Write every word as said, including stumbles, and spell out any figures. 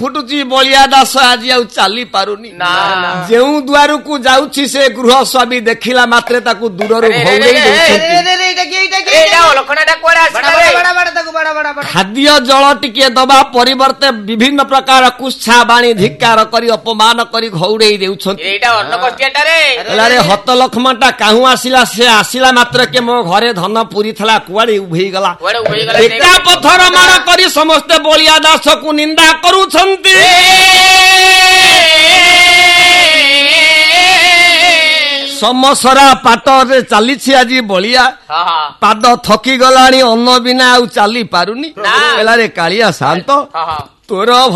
ଫୁଟୁଛି ବଳିଆ ଦାସ ଆଜି ଆଉ ଚାଲି ପାରୁନି। ଯେଉଁ ଦୁଆରକୁ ଯାଉଛି ସେ ଗୃହ ସ୍ୱାମୀ ଦେଖିଲା ମାତ୍ରେ ତାକୁ ଦୂରରୁ ଭଉରେଇ ଦେଉଛନ୍ତି। ଖାଦ୍ୟ ଜଳ ଟିକେ ଦବା ପରିବର୍ତ୍ତେ ବିଭିନ୍ନ ପ୍ରକାର କୁତ୍ସା ବାଣୀ ଧିକ୍କାର କରି ଅପମାନ କରି ଘଉଡେଇ ଦେଉଛନ୍ତି। ହତ ଲକ୍ଷ୍ମଣଟା କାହୁଁ ଆସିଲା? ସେ ଆସିଲା ମାତ୍ରକେ ମୋ ଘରେ ଧନ ପୁରୀ ଥିଲା କୁଆଡେ ଉଭେଇଗଲା। ଏକା ପଥର ମାଣ କରି ସମସ୍ତେ ବଳିଆ ଦାସକୁ ନିନ୍ଦା କରୁଛନ୍ତି। ସମସ୍ତରା ପାଟରେ ଚାଲିଛି ଆଜି ବଳିଆ, ପାଦ ଥକି ଗଲାଣି, ଅନ୍ନ ବିନା ଆଉ ଚାଲି ପାରୁନି। କାଳିଆ ଶାନ୍ତ ତୋର